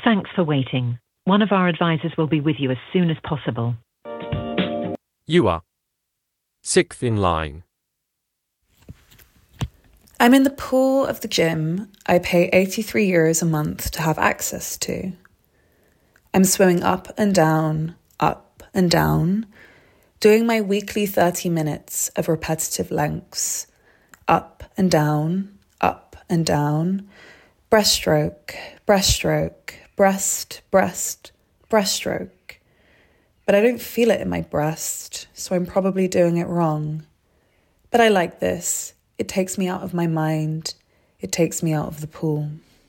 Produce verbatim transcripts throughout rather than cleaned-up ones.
Thanks for waiting. One of our advisors will be with you as soon as possible. You are sixth in line. I'm in the pool of the gym I pay eighty-three euros a month to have access to. I'm swimming up and down, up and down, doing my weekly thirty minutes of repetitive lengths, up and down, up and down, breaststroke, breaststroke, breast, breast, breaststroke. But I don't feel it in my breast, so I'm probably doing it wrong. But I like this. It takes me out of my mind. It takes me out of the pool.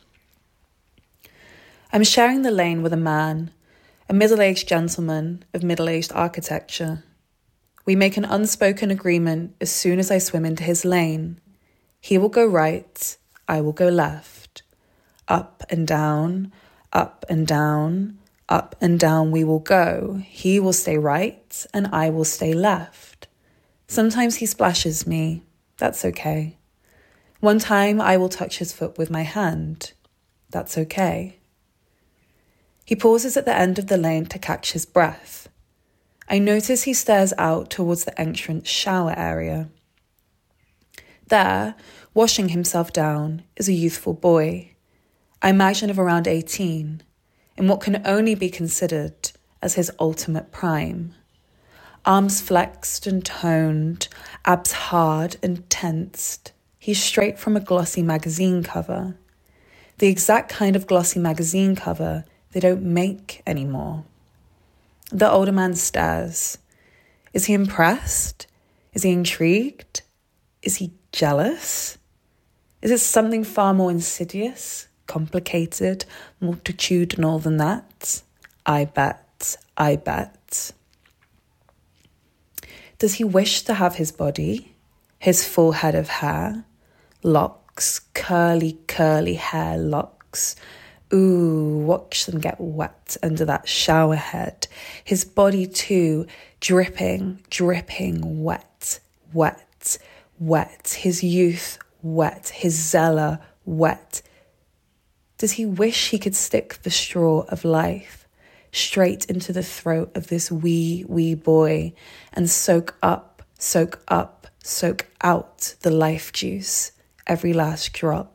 I'm sharing the lane with a man, a middle-aged gentleman of middle-aged architecture. We make an unspoken agreement as soon as I swim into his lane. He will go right, I will go left. Up and down, up and down, up and down we will go. He will stay right and I will stay left. Sometimes he splashes me. That's okay. One time I will touch his foot with my hand. That's okay. He pauses at the end of the lane to catch his breath. I notice he stares out towards the entrance shower area. There, washing himself down, is a youthful boy. I imagine of around eighteen, in what can only be considered as his ultimate prime. Arms flexed and toned, abs hard and tensed. He's straight from a glossy magazine cover. The exact kind of glossy magazine cover they don't make anymore. The older man stares. Is he impressed? Is he intrigued? Is he jealous? Is it something far more insidious, complicated, multitudinal than that? I bet, I bet. Does he wish to have his body, his full head of hair, locks, curly, curly hair locks? Ooh, watch them get wet under that shower head. His body too, dripping, dripping, wet, wet, wet. His youth wet, his zealor wet. Does he wish he could stick the straw of life straight into the throat of this wee, wee boy and soak up, soak up, soak out the life juice, every last drop?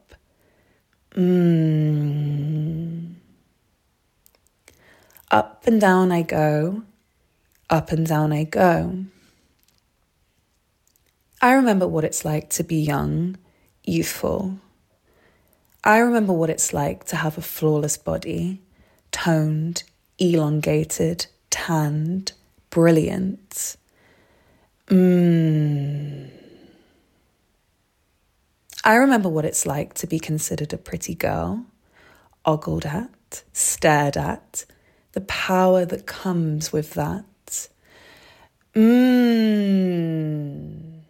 Mmm. Up and down I go, up and down I go. I remember what it's like to be young, youthful. I remember what it's like to have a flawless body, toned, elongated, tanned, brilliant. Mmm. I remember what it's like to be considered a pretty girl, ogled at, stared at, the power that comes with that. Mmm.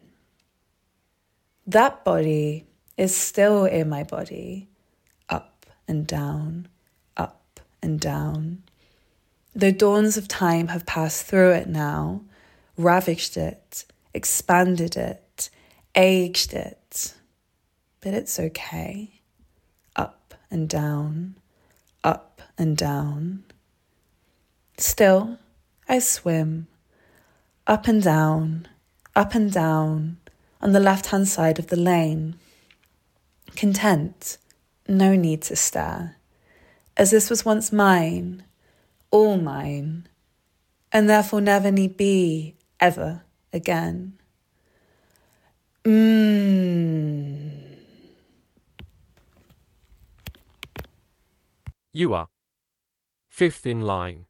That body is still in my body, up and down, up and down. The dawns of time have passed through it now, ravaged it, expanded it, aged it. But it's okay. Up and down, up and down. Still, I swim, up and down, up and down, on the left-hand side of the lane. Content, no need to stare, as this was once mine, all mine, and therefore never need be ever again. Mmm. You are fifth in line.